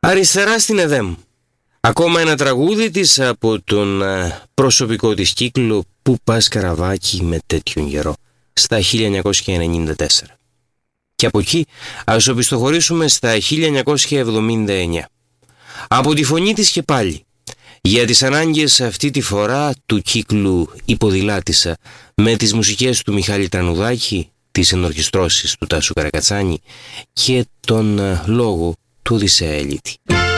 Αριστερά στην ΕΔΕΜ. Ακόμα ένα τραγούδι της από τον προσωπικό της κύκλο «Πού πας Καραβάκι με τέτοιον καιρό» στα 1994. Και από εκεί ας οπισθοχωρήσουμε στα 1979. Από τη φωνή της και πάλι, για τις ανάγκες αυτή τη φορά του κύκλου «Η Ποδηλάτισσα» με τις μουσικές του Μιχάλη Τρανουδάκη, τις ενορχιστρώσεις του Τάσου Καρακατσάνη και τον λόγο του Οδυσσέα Ελίτη.